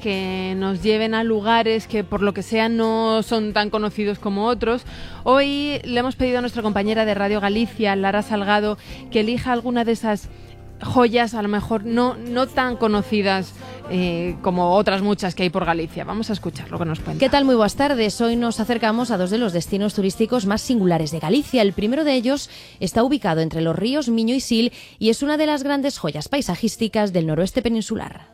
que nos lleven a lugares que por lo que sea no son tan conocidos como otros. Hoy le hemos pedido a nuestra compañera de Radio Galicia, Lara Salgado, que elija alguna de esas joyas, a lo mejor no tan conocidas como otras muchas que hay por Galicia. Vamos a escuchar lo que nos cuenta. ¿Qué tal? Muy buenas tardes. Hoy nos acercamos a dos de los destinos turísticos más singulares de Galicia. El primero de ellos está ubicado entre los ríos Miño y Sil y es una de las grandes joyas paisajísticas del noroeste peninsular.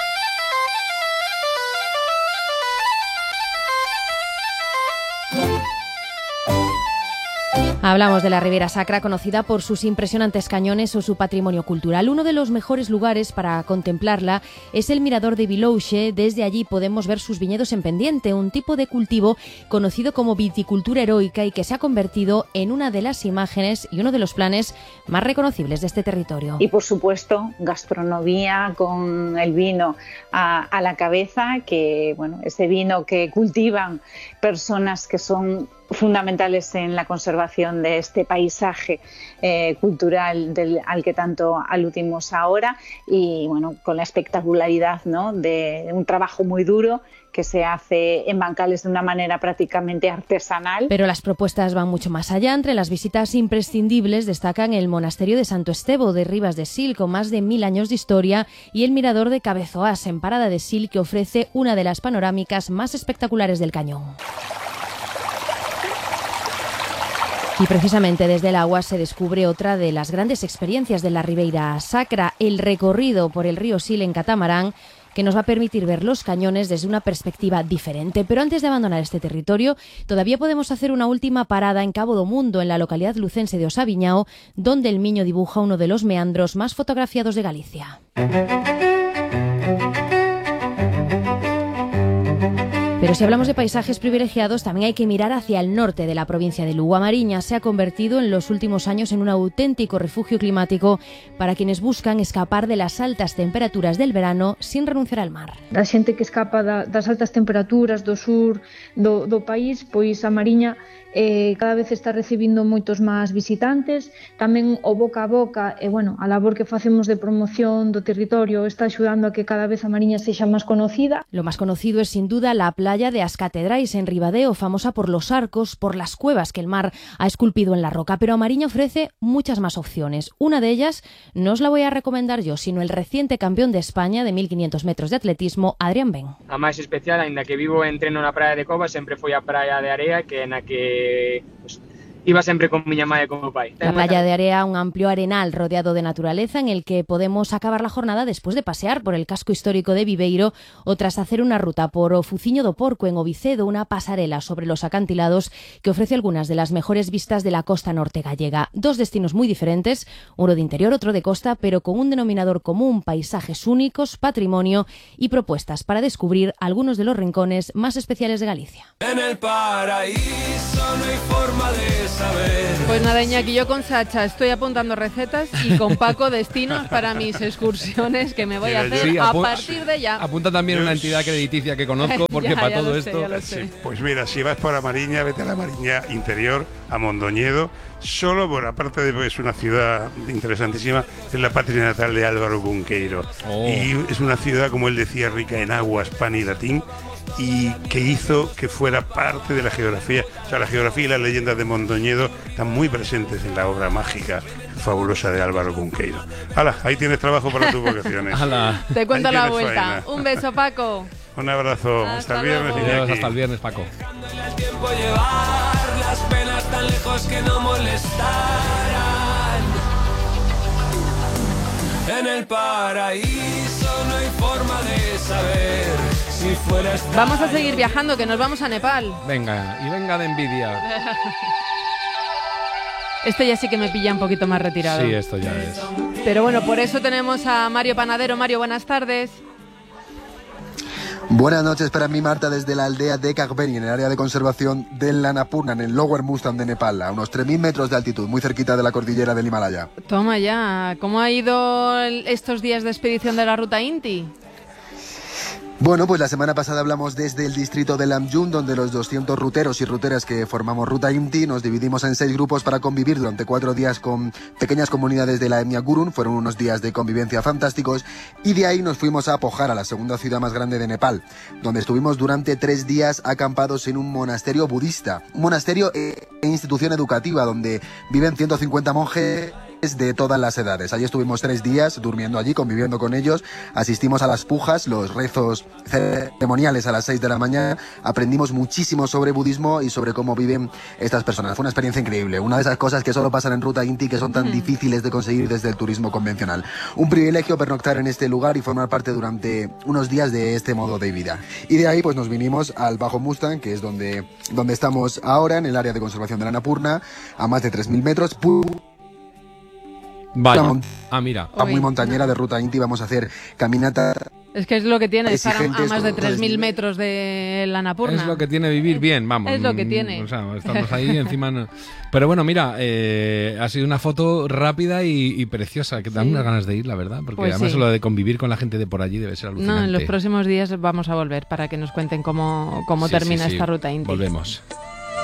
Hablamos de la Ribeira Sacra, conocida por sus impresionantes cañones o su patrimonio cultural. Uno de los mejores lugares para contemplarla es el mirador de Vilouxe. Desde allí podemos ver sus viñedos en pendiente, un tipo de cultivo conocido como viticultura heroica y que se ha convertido en una de las imágenes y uno de los planes más reconocibles de este territorio. Y por supuesto, gastronomía con el vino a la cabeza, que bueno, ese vino que cultivan personas que son fundamentales en la conservación de este paisaje cultural al que tanto aludimos ahora, y bueno, con la espectacularidad, ¿no?, de un trabajo muy duro que se hace en bancales de una manera prácticamente artesanal. Pero las propuestas van mucho más allá. Entre las visitas imprescindibles destacan el monasterio de Santo Estevo de Ribas de Sil, con más de 1000 años de historia, y el mirador de Cabezoás en Parada de Sil, que ofrece una de las panorámicas más espectaculares del cañón. Y precisamente desde el agua se descubre otra de las grandes experiencias de la Ribeira Sacra, el recorrido por el río Sil en catamarán, que nos va a permitir ver los cañones desde una perspectiva diferente. Pero antes de abandonar este territorio, todavía podemos hacer una última parada en Cabo do Mundo, en la localidad lucense de Osaviñao, donde el Miño dibuja uno de los meandros más fotografiados de Galicia. Pero si hablamos de paisajes privilegiados, también hay que mirar hacia el norte de la provincia de Lugo. A Mariña se ha convertido en los últimos años en un auténtico refugio climático para quienes buscan escapar de las altas temperaturas del verano sin renunciar al mar. A xente que escapa das altas temperaturas do sur do país, pois a Mariña cada vez está recibindo moitos máis visitantes. Tamén o boca a boca e a labor que facemos de promoción do territorio está axudando a que cada vez a Mariña sexa máis conocida. Lo más conocido es sin duda la playa de As Catedrais en Ribadeo, famosa por los arcos, por las cuevas que el mar ha esculpido en la roca. Pero a Mariña ofrece muchas más opciones. Una de ellas no os la voy a recomendar yo, sino el reciente campeón de España de 1500 metros de atletismo, Adrián Ben. A máis especial, aínda que vivo e entreno na praia de Cova, sempre foi a praia de Area, que na que iba sempre con miña mãe e con meu pai. La playa de Area, un amplio arenal rodeado de naturaleza en el que podemos acabar la jornada después de pasear por el casco histórico de Viveiro o tras hacer una ruta por o Fuciño do Porco en Ovicedo, una pasarela sobre los acantilados que ofrece algunas de las mejores vistas de la costa norte gallega. Dos destinos muy diferentes, uno de interior, otro de costa, pero con un denominador común: paisajes únicos, patrimonio y propuestas para descubrir algunos de los rincones más especiales de Galicia. En el paraíso no hay forma de saber. Pues nada, Iñaki, yo con Sacha estoy apuntando recetas y con Paco destinos para mis excursiones que me voy a hacer a partir de ya. Apunta también una entidad crediticia que conozco, porque ya, para ya todo lo esto... sé. Sí, pues mira, si vas por la Mariña, vete a la Mariña interior, a Mondoñedo. Solo por aparte de que es una ciudad interesantísima, es la patria natal de Álvaro Cunqueiro. Y es una ciudad, como él decía, rica en aguas, pan y latín, y que hizo que fuera parte de la geografía. O sea, la geografía y las leyendas de Mondoñedo están muy presentes en la obra mágica fabulosa de Álvaro Cunqueiro. ¡Hala! Ahí tienes trabajo para tus vacaciones. Te cuento la vuelta. Faena. Un beso, Paco. Un abrazo. Hasta el viernes, Iñaki. Hasta el viernes, Paco. El tiempo llevar las penas tan lejos que no molestarán. En el paraíso no hay forma de saber si fuera esta. Vamos a seguir viajando, que nos vamos a Nepal. Venga, y venga de envidia. Este ya sí que me pilla un poquito más retirado. Sí, esto ya es. Pero bueno, por eso tenemos a Mario Panadero. Mario, buenas tardes. Buenas noches para mí, Marta, desde la aldea de Kagbeni, en el área de conservación del Annapurna, en el Lower Mustang de Nepal, a unos 3000 metros de altitud, muy cerquita de la cordillera del Himalaya. Toma ya. ¿Cómo ha ido estos días de expedición de la ruta Inti? Bueno, pues la semana pasada hablamos desde el distrito de Lamjung, donde los 200 ruteros y ruteras que formamos Ruta Inti nos dividimos en 6 grupos para convivir durante 4 días con pequeñas comunidades de la etnia Gurung. Fueron unos días de convivencia fantásticos y de ahí nos fuimos a Pokhara, la segunda ciudad más grande de Nepal, donde estuvimos durante 3 días acampados en un monasterio budista, un monasterio e institución educativa donde viven 150 monjes de todas las edades. Allí estuvimos 3 días durmiendo allí, conviviendo con ellos, asistimos a las pujas, los rezos ceremoniales a las 6 de la mañana, aprendimos muchísimo sobre budismo y sobre cómo viven estas personas. Fue una experiencia increíble, una de esas cosas que solo pasan en Ruta Inti, que son tan difíciles de conseguir desde el turismo convencional. Un privilegio pernoctar en este lugar y formar parte durante unos días de este modo de vida. Y de ahí pues nos vinimos al Bajo Mustang, que es donde estamos ahora, en el área de conservación de la Annapurna, a más de 3.000 metros. Vaya. Mira. Muy montañera de Ruta Inti, vamos a hacer caminata. Es que es lo que tiene estar a más de 3.000 3.000 metros de la Annapurna. Es lo que tiene vivir bien, vamos. Es lo que tiene. O sea, estamos ahí encima. No. Pero bueno, mira, ha sido una foto rápida y preciosa, que dan unas ganas de ir, la verdad. Porque pues además sí. Lo de convivir con la gente de por allí debe ser alucinante. No, en los próximos días vamos a volver para que nos cuenten cómo termina esta Ruta Inti. Volvemos.